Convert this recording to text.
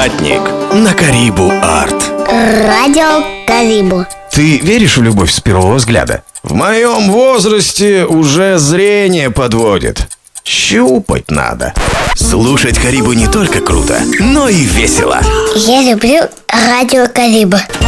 Маятник на Карибу Арт. Радио Карибу. Ты веришь в любовь с первого взгляда? В моем возрасте уже зрение подводит. Щупать надо. Слушать Карибу не только круто, но и весело. Я люблю Радио Карибу.